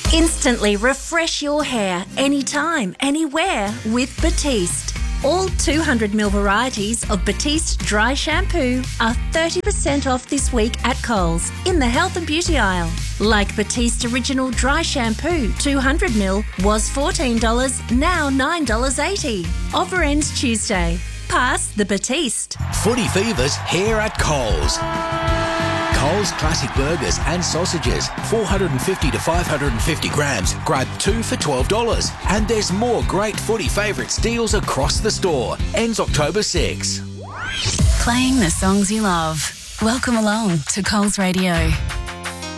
Instantly refresh your hair anytime, anywhere with Batiste. All 200ml varieties of Batiste dry shampoo are 30% off this week at Coles in the health and beauty aisle. Like Batiste Original Dry Shampoo 200ml was $14, now $9.80. Offer ends Tuesday. Pass the Batiste. Footy Fever's here at Coles. Coles Classic Burgers and Sausages, 450 to 550 grams. Grab 2 for $12. And there's more great Footy favourites deals across the store. Ends October 6. Playing the songs you love. Welcome along to Coles Radio.